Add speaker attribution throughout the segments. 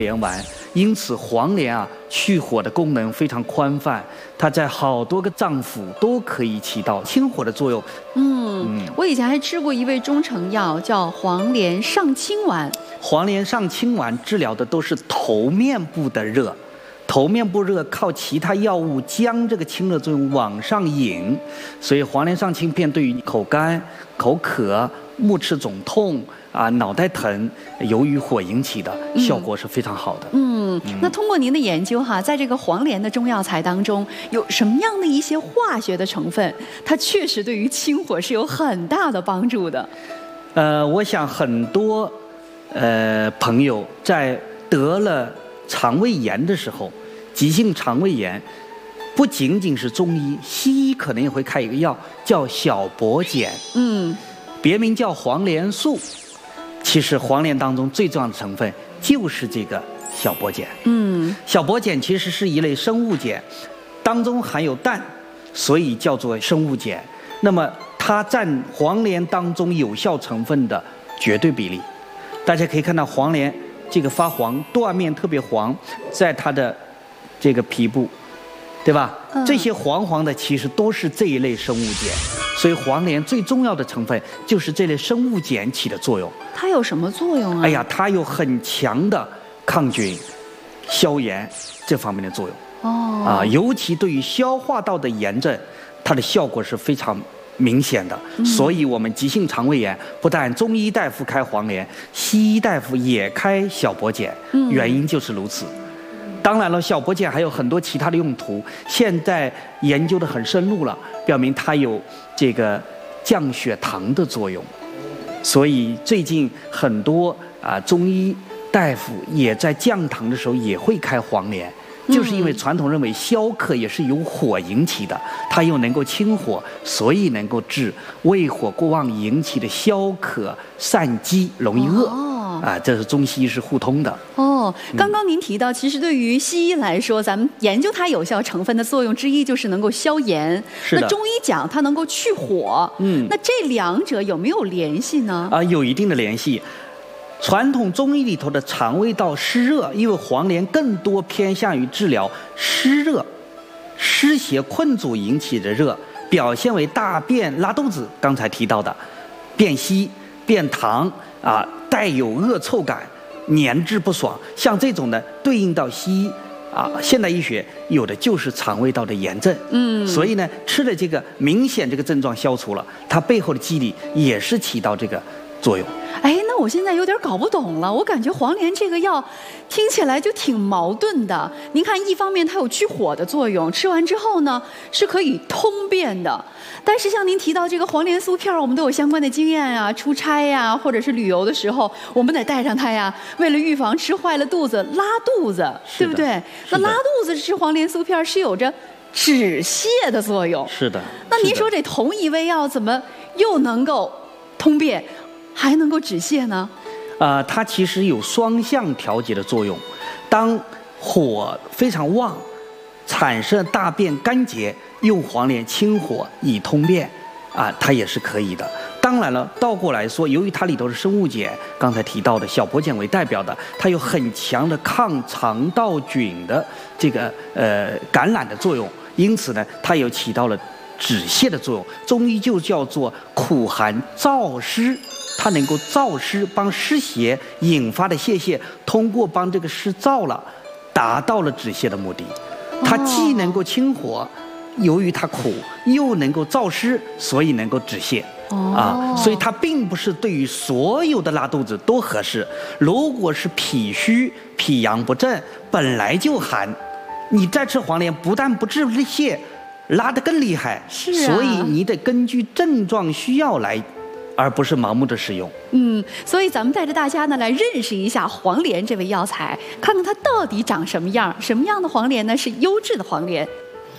Speaker 1: 莲丸，因此黄连啊去火的功能非常宽泛，它在好多个脏腑都可以起到清火的作用。
Speaker 2: 我以前还吃过一味中成药，叫黄连上清丸。
Speaker 1: 黄连上清丸治疗的都是头面部的热，头面部热靠其他药物将这个清热作用往上引，所以黄连上清片对于口干、口渴、目赤肿痛啊、脑袋疼，由于火引起的效果是非常好的。
Speaker 2: 那通过您的研究哈，在这个黄连的中药材当中，有什么样的一些化学的成分，它确实对于清火是有很大的帮助的？
Speaker 1: 我想很多朋友在得了肠胃炎的时候，急性肠胃炎，不仅仅是中医，西医可能也会开一个药叫小柏碱，别名叫黄连素。其实黄连当中最重要的成分就是这个小柏碱。小柏碱其实是一类生物碱，当中含有氮，所以叫做生物碱。那么它占黄连当中有效成分的绝对比例。大家可以看到黄连这个发黄，断面特别黄，在它的这个皮部，对吧？这些黄黄的其实都是这一类生物碱，所以黄连最重要的成分就是这类生物碱起的作用。
Speaker 2: 它有什么作用啊？
Speaker 1: 它有很强的抗菌、消炎这方面的作用。尤其对于消化道的炎症，它的效果是非常明显的。所以我们急性肠胃炎不但中医大夫开黄连，西医大夫也开小柏碱，原因就是如此。当然了，小柏碱还有很多其他的用途，现在研究的很深入了，表明它有这个降血糖的作用。所以最近很多中医大夫也在降糖的时候也会开黄连，就是因为传统认为消渴也是由火引起的，它又能够清火，所以能够治胃火过旺引起的消渴、散积、容易饿。这是中西医是互通的。
Speaker 2: 刚刚您提到，其实对于西医来说，咱们研究它有效成分的作用之一就是能够消炎。那中医讲它能够去火。那这两者有没有联系呢？
Speaker 1: 有一定的联系。传统中医里头的肠胃道湿热，因为黄连更多偏向于治疗湿热、湿邪困阻引起的热，表现为大便拉肚子，刚才提到的便稀、便溏带有恶臭感、黏滞不爽，像这种呢，对应到西医现代医学有的就是肠胃道的炎症。所以呢，吃了这个明显这个症状消除了，它背后的机理也是起到这个作用。
Speaker 2: 那我现在有点搞不懂了。我感觉黄连这个药听起来就挺矛盾的。您看，一方面它有去火的作用，吃完之后呢是可以通便的。但是像您提到这个黄连素片，我们都有相关的经验啊，出差呀，或者是旅游的时候，我们得带上它呀，为了预防吃坏了肚子、拉肚子，对不对？那拉肚子吃黄连素片是有着止泻的作用。
Speaker 1: 是的。
Speaker 2: 那您说这同一味药怎么又能够通便，还能够止泻呢？
Speaker 1: 它其实有双向调节的作用。当火非常旺，产生大便干结，用黄连清火以通便，它也是可以的。当然了，倒过来说，由于它里头的生物碱，刚才提到的小柏碱为代表的，它有很强的抗肠道菌的这个感染的作用，因此呢，它有起到了止泻的作用。中医就叫做苦寒燥湿，它能够燥湿，帮湿邪引发的泄泻，通过帮这个湿燥了，达到了止泻的目的。它既能够清火，由于它苦，又能够燥湿，所以能够止泻。所以它并不是对于所有的拉肚子都合适。如果是脾虚、脾阳不正，本来就寒，你再吃黄连，不但不治泻，拉得更厉害。所以你得根据症状需要来，而不是盲目的使用。
Speaker 2: 所以咱们带着大家呢来认识一下黄连这味药材，看看它到底长什么样，什么样的黄连呢是优质的黄连。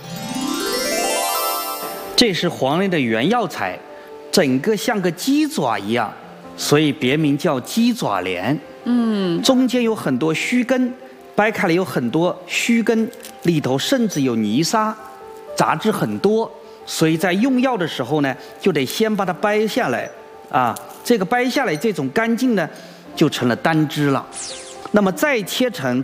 Speaker 1: 这是黄连的原药材，整个像个鸡爪一样，所以别名叫鸡爪莲。中间有很多须根，掰开了有很多须根，里头甚至有泥沙，杂质很多，所以在用药的时候呢，就得先把它掰下来。这个掰下来这种干净呢，就成了单支了。 那么再切成